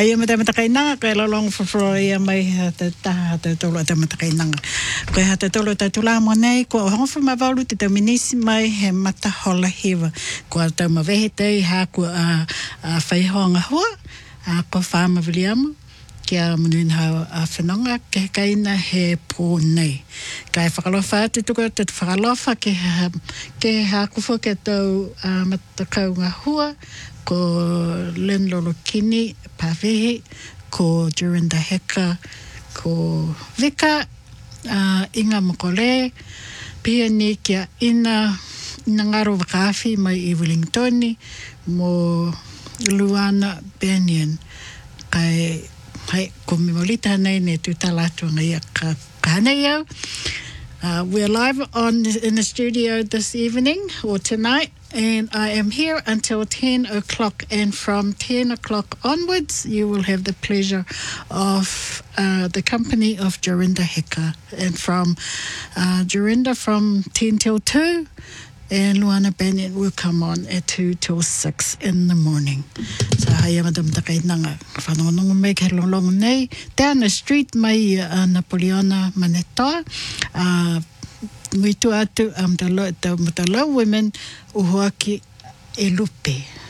Ai mata kainanga kai long for ia mai te taha te tolo te mata kainanga. Koe ha te tolo te tula mo nei ko honfa mavalu te minisi mai he mata hola hiva. Ko te mavehe te ha ko a whaihonga hoa ko whaama viliamu. Kia munuin hau a whanonga ke kaina he pō nei. Kai whakalofa te tuka te whakalofa ke ha kufo ke tau matakaunga hua ko Len Lolokini Pavehi, ko Jorinda Heka, ko Vika, Inga Mokole, pia ni kia ina ngaro wakawhi mai I Wellingtoni, mo Luana Bennion, kai ko mimolita nei ne tutalatuanga ia ka hanei au. We're live in the studio this evening or tonight, and I am here until 10 o'clock. And from 10 o'clock onwards, you will have the pleasure of the company of Jorinda Heka. And from Jorinda from 10 till 2, and Luana Bennion will come on at 2 till 6 in the morning. So haya madam takainanga whanonga me ke long nei down the street mai Napoleona Manetoa. Muitu atu the low women uhoaki e lupe.